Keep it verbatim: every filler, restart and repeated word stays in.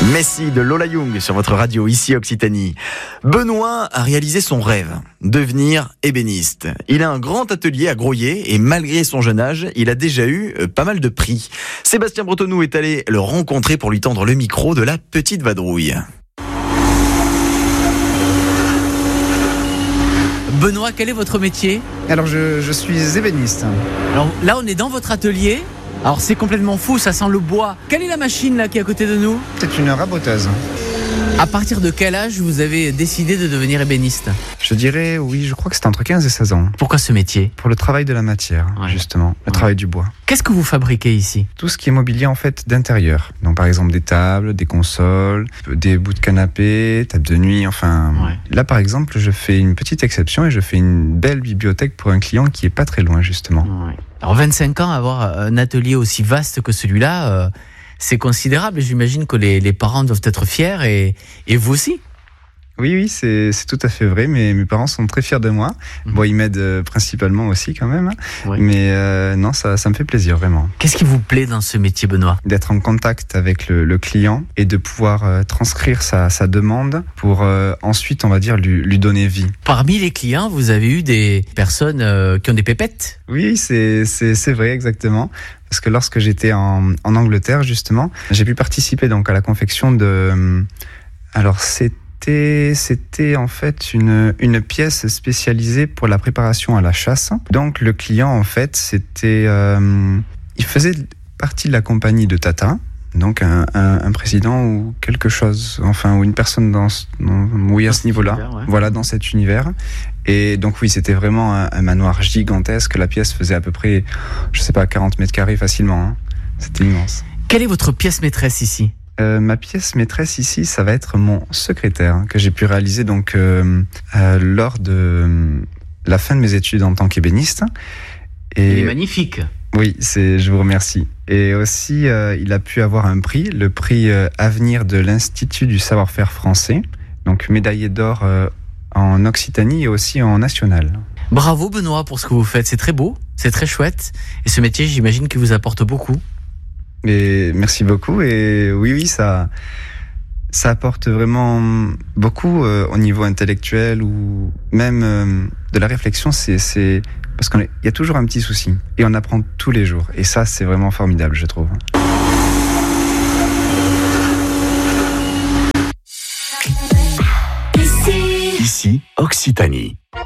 Messi de Lola Young sur votre radio, ici Occitanie. Benoît a réalisé son rêve, devenir ébéniste. Il a un grand atelier à Groyer et malgré son jeune âge, il a déjà eu pas mal de prix. Sébastien Bretonneau est allé le rencontrer pour lui tendre le micro de la petite vadrouille. Benoît, quel est votre métier ? Alors je, je suis ébéniste. Alors là, on est dans votre atelier. Alors c'est complètement fou, ça sent le bois. Quelle est la machine là qui est à côté de nous ? C'est une raboteuse. À partir de quel âge vous avez décidé de devenir ébéniste ? Je dirais, oui, je crois que c'est entre quinze et seize ans. Pourquoi ce métier ? Pour le travail de la matière, Ouais. justement, le Ouais. travail du bois. Qu'est-ce que vous fabriquez ici ? Tout ce qui est mobilier en fait d'intérieur. Donc par exemple des tables, des consoles, des bouts de canapé, tables de nuit, enfin... Ouais. Là par exemple, je fais une petite exception et je fais une belle bibliothèque pour un client qui est pas très loin justement. Alors vingt-cinq ans, avoir un atelier aussi vaste que celui-là, euh, c'est considérable. J'imagine que les, les parents doivent être fiers et, et vous aussi. Oui, oui, c'est, c'est tout à fait vrai. Mes, mes parents sont très fiers de moi. Mhm. Bon, ils m'aident euh, principalement aussi quand même. Oui. Mais euh, non, ça, ça me fait plaisir vraiment. Qu'est-ce qui vous plaît dans ce métier, Benoît ? D'être en contact avec le, le client et de pouvoir euh, transcrire sa, sa demande pour euh, ensuite, on va dire, lui, lui donner vie. Parmi les clients, vous avez eu des personnes euh, qui ont des pépettes ? Oui, c'est, c'est, c'est vrai, exactement. Parce que lorsque j'étais en, en Angleterre, justement, j'ai pu participer donc à la confection de... Alors, c'était C'était, c'était en fait une, une pièce spécialisée pour la préparation à la chasse. Donc le client en fait c'était, euh, il faisait partie de la compagnie de Tata, donc un, un, un président ou quelque chose, enfin ou une personne dans, dans oui à ce niveau-là, univers, ouais. voilà dans cet univers. Et donc oui c'était vraiment un, un manoir gigantesque. La pièce faisait à peu près, je sais pas, quarante mètres carrés facilement. Hein. C'était immense. Quelle est votre pièce maîtresse ici ? Euh, ma pièce maîtresse ici, ça va être mon secrétaire hein, que j'ai pu réaliser donc euh, euh, lors de euh, la fin de mes études en tant qu'ébéniste. Et Il est magnifique. oui, c'est, je vous remercie. Et aussi, euh, il a pu avoir un prix, le prix euh, Avenir de l'Institut du savoir-faire français, donc médaillé d'or euh, en Occitanie et aussi en national. Bravo Benoît pour ce que vous faites, c'est très beau, c'est très chouette. Et ce métier, j'imagine qu'il vous apporte beaucoup. Et merci beaucoup. Et oui, oui, ça, ça apporte vraiment beaucoup euh, au niveau intellectuel ou même euh, de la réflexion. C'est, c'est parce qu'il y a toujours un petit souci et on apprend tous les jours. Et ça, c'est vraiment formidable, je trouve. Ici Occitanie.